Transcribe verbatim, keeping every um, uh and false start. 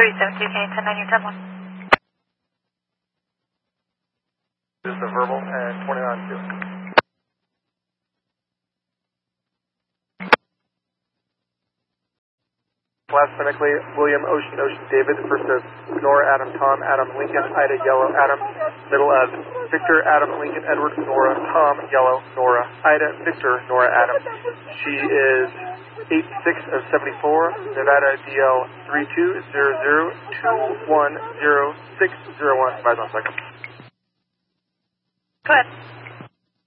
three seven two, can you ten nine, you ten one? This is the verbal and twenty-nine two. Last phonetically, William Ocean Ocean David versus Nora Adam Tom Adam Lincoln Ida Yellow Adam middle of Victor Adam Lincoln Edward Nora Tom Yellow Nora Ida Victor Nora Adam. She is eight six of seventy-four, Nevada D L three two zero zero two one zero six zero one. Five on second. Go ahead.